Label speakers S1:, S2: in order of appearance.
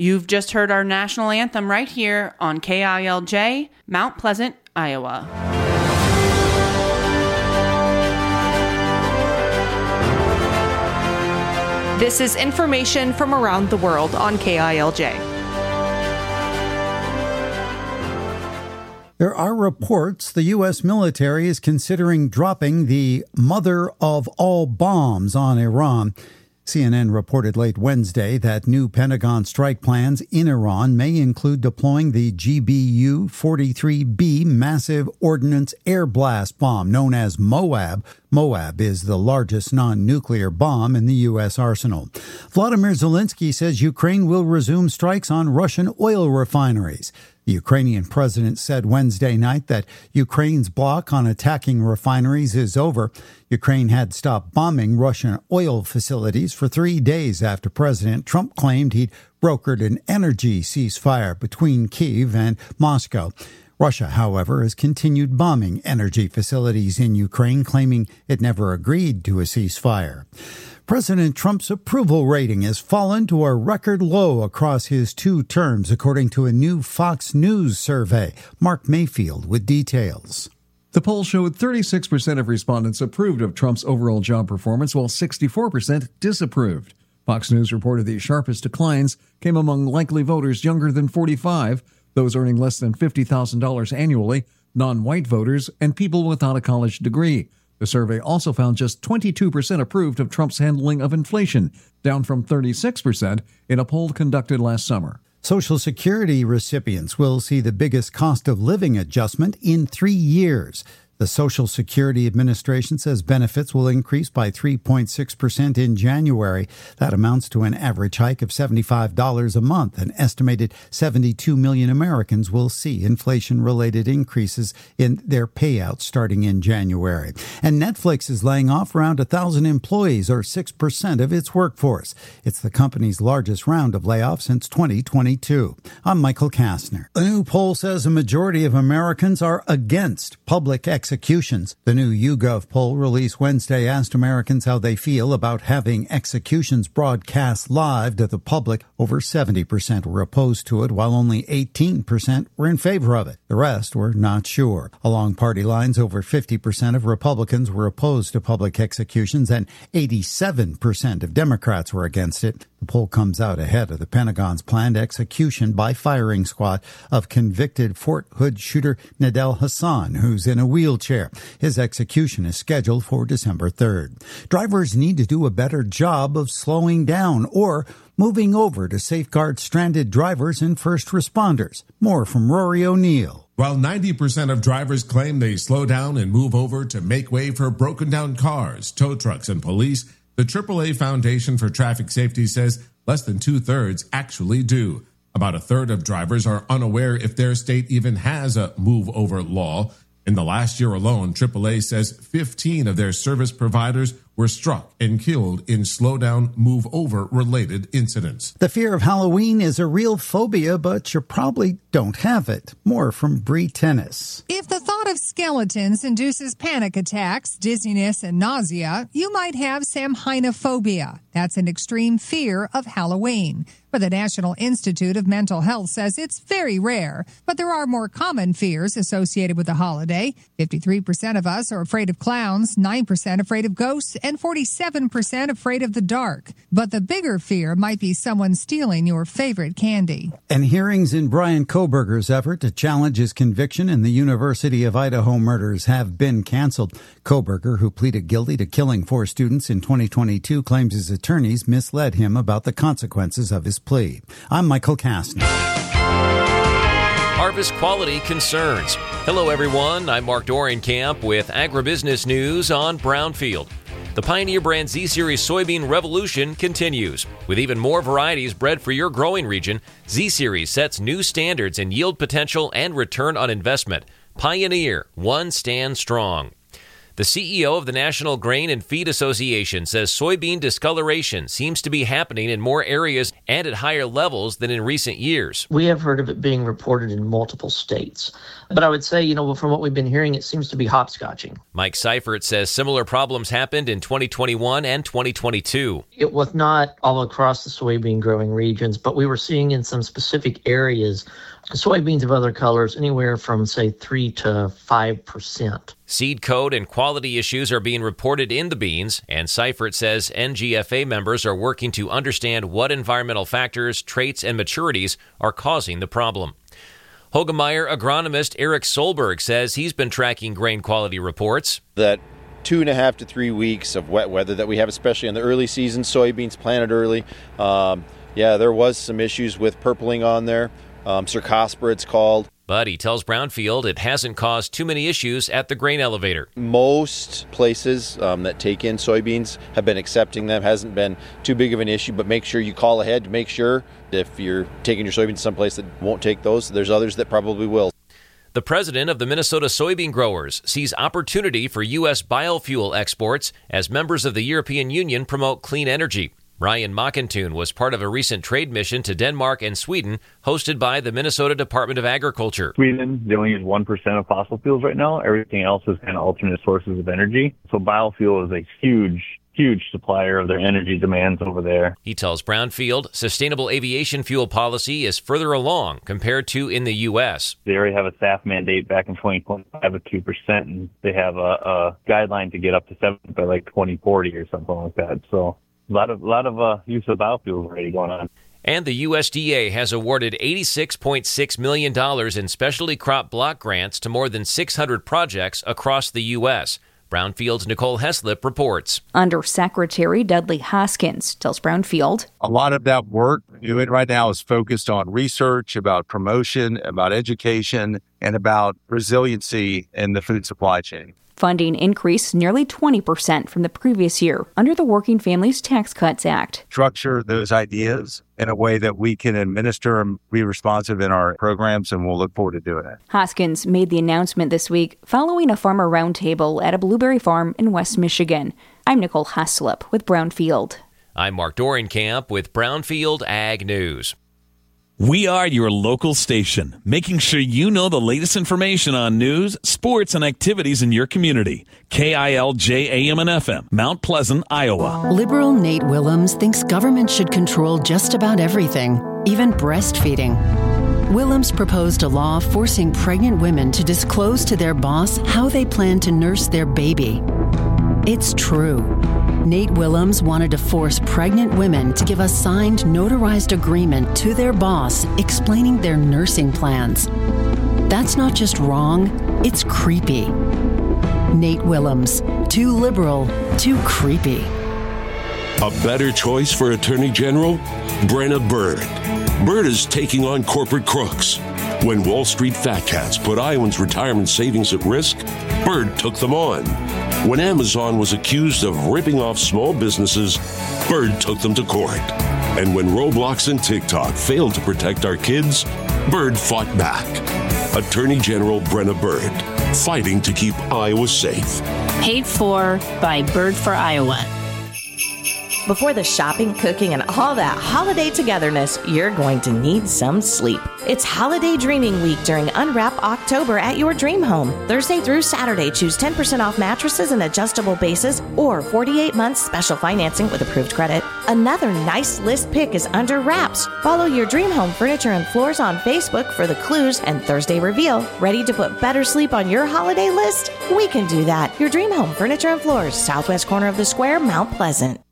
S1: You've just heard our national anthem right here on KILJ, Mount Pleasant, Iowa.
S2: This is information from around the world on KILJ.
S3: There are reports the U.S. military is considering dropping the mother of all bombs on Iran. CNN reported late Wednesday that new Pentagon strike plans in Iran may include deploying the GBU-43B massive ordnance air blast bomb known as MOAB. MOAB is the largest non-nuclear bomb in the U.S. arsenal. Vladimir Zelensky says Ukraine will resume strikes on Russian oil refineries. The Ukrainian president said Wednesday night that Ukraine's block on attacking refineries is over. Ukraine had stopped bombing Russian oil facilities for 3 days after President Trump claimed he'd brokered an energy ceasefire between Kyiv and Moscow. Russia, however, has continued bombing energy facilities in Ukraine, claiming it never agreed to a ceasefire. President Trump's approval rating has fallen to a record low across his 2 terms, according to a new Fox News survey. Mark Mayfield with details.
S4: The poll showed 36% of respondents approved of Trump's overall job performance, while 64% disapproved. Fox News reported the sharpest declines came among likely voters younger than 45, those earning less than $50,000 annually, non-white voters, and people without a college degree. The survey also found just 22% approved of Trump's handling of inflation, down from 36% in a poll conducted last summer.
S3: Social Security recipients will see the biggest cost of living adjustment in 3 years. The Social Security Administration says benefits will increase by 3.6% in January. That amounts to an average hike of $75 a month. An estimated 72 million Americans will see inflation-related increases in their payouts starting in January. And Netflix is laying off around 1,000 employees, or 6% of its workforce. It's the company's largest round of layoffs since 2022. I'm Michael Kastner. A new poll says a majority of Americans are against public executions. The new YouGov poll released Wednesday asked Americans how they feel about having executions broadcast live to the public. Over 70% were opposed to it, while only 18% were in favor of it. The rest were not sure. Along party lines, over 50% of Republicans were opposed to public executions, and 87% of Democrats were against it. The poll comes out ahead of the Pentagon's planned execution by firing squad of convicted Fort Hood shooter Nadel Hassan, who's in a wheelchair. His execution is scheduled for December 3rd. Drivers need to do a better job of slowing down or moving over to safeguard stranded drivers and first responders. More from Rory O'Neill.
S5: While 90% of drivers claim they slow down and move over to make way for broken down cars, tow trucks, and police, the AAA Foundation for Traffic Safety says less than 2/3 actually do. About 1/3 of drivers are unaware if their state even has a move-over law. In the last year alone, AAA says 15 of their service providers were struck and killed in slow-down, move-over related incidents.
S3: The fear of Halloween is a real phobia, but you probably don't have it. More from Bree Tennis.
S6: If the thought of skeletons induces panic attacks, dizziness, and nausea, you might have samhainophobia. That's an extreme fear of Halloween. But the National Institute of Mental Health says it's very rare, but there are more common fears associated with the holiday. 53% of us are afraid of clowns, 9% afraid of ghosts, and 47% afraid of the dark. But the bigger fear might be someone stealing your favorite candy.
S3: And hearings in Brian Kohberger's effort to challenge his conviction in the University of Idaho murders have been canceled. Kohberger, who pleaded guilty to killing 4 students in 2022, claims his attorneys misled him about the consequences of his plea. I'm Michael Kastner.
S7: Harvest quality concerns. Hello, everyone. I'm Mark Dorenkamp with Agribusiness News on Brownfield. The Pioneer brand Z-Series soybean revolution continues. With even more varieties bred for your growing region, Z-Series sets new standards in yield potential and return on investment. Pioneer, one stand strong. The CEO of the National Grain and Feed Association says soybean discoloration seems to be happening in more areas and at higher levels than in recent years.
S8: We have heard of it being reported in multiple states. But I would say, from what we've been hearing, it seems to be hopscotching.
S7: Mike Seifert says similar problems happened in 2021 and 2022.
S8: It was not all across the soybean growing regions, but we were seeing in some specific areas soybeans of other colors anywhere from, say, 3 to 5%.
S7: Seed code and quality issues are being reported in the beans, and Seifert says NGFA members are working to understand what environmental factors, traits, and maturities are causing the problem. Hogemeyer agronomist Eric Solberg says he's been tracking grain quality reports.
S9: That 2.5 to 3 weeks of wet weather that we have, especially in the early season, soybeans planted early. There was some issues with purpling on there. Cercospora, it's called.
S7: But he tells Brownfield it hasn't caused too many issues at the grain elevator.
S9: Most places that take in soybeans have been accepting them. Hasn't been too big of an issue, but make sure you call ahead to make sure if you're taking your soybeans someplace that won't take those, there's others that probably will.
S7: The president of the Minnesota Soybean Growers sees opportunity for U.S. biofuel exports as members of the European Union promote clean energy. Ryan Mockentune was part of a recent trade mission to Denmark and Sweden hosted by the Minnesota Department of Agriculture.
S10: Sweden, they only use 1% of fossil fuels right now. Everything else is kind of alternate sources of energy. So biofuel is a huge supplier of their energy demands over there.
S7: He tells Brownfield sustainable aviation fuel policy is further along compared to in the U.S.
S10: They already have a SAF mandate back in 2025 of 2%, and they have a guideline to get up to 7 by like 2040 or something like that. So a lot of use of biofuels already going on.
S7: And the USDA has awarded $86.6 million in specialty crop block grants to more than 600 projects across the U.S. Brownfield's Nicole Heslip reports.
S11: Undersecretary Dudley Hoskins tells Brownfield,
S12: a lot of that work doing right now is focused on research, about promotion, about education, and about resiliency in the food supply chain.
S11: Funding increased nearly 20% from the previous year under the Working Families Tax Cuts Act.
S12: Structure those ideas in a way that we can administer and be responsive in our programs, and we'll look forward to doing it.
S11: Hoskins made the announcement this week following a farmer roundtable at a blueberry farm in West Michigan. I'm Nicole Heslip with Brownfield.
S7: I'm Mark Dorenkamp with Brownfield Ag News.
S13: We are your local station, making sure you know the latest information on news, sports, and activities in your community. KILJ AM and FM, Mount Pleasant, Iowa.
S14: Liberal Nate Willems thinks government should control just about everything, even breastfeeding. Willems proposed a law forcing pregnant women to disclose to their boss how they plan to nurse their baby. It's true. Nate Willems wanted to force pregnant women to give a signed, notarized agreement to their boss explaining their nursing plans. That's not just wrong, it's creepy. Nate Willems, too liberal, too creepy.
S15: A better choice for Attorney General? Brenna Bird. Bird is taking on corporate crooks. When Wall Street fat cats put Iowans' retirement savings at risk, Bird took them on. When Amazon was accused of ripping off small businesses, Bird took them to court. And when Roblox and TikTok failed to protect our kids, Bird fought back. Attorney General Brenna Bird, fighting to keep Iowa safe.
S16: Paid for by Bird for Iowa.
S17: Before the shopping, cooking, and all that holiday togetherness, you're going to need some sleep. It's Holiday Dreaming Week during Unwrap October at your dream home. Thursday through Saturday, choose 10% off mattresses and adjustable bases or 48 months special financing with approved credit. Another nice list pick is Under Wraps. Follow your dream home furniture and floors on Facebook for the clues and Thursday reveal. Ready to put better sleep on your holiday list? We can do that. Your dream home furniture and floors, southwest corner of the square, Mount Pleasant.